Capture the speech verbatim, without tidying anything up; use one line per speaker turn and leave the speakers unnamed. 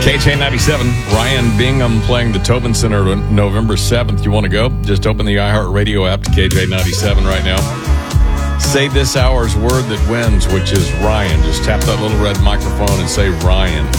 K J ninety-seven, Ryan Bingham playing the Tobin Center on November seventh. You want to go? Just open the iHeartRadio app to K J ninety-seven right now. Say this hour's word that wins, which is Ryan. Just tap that little red microphone and say Ryan.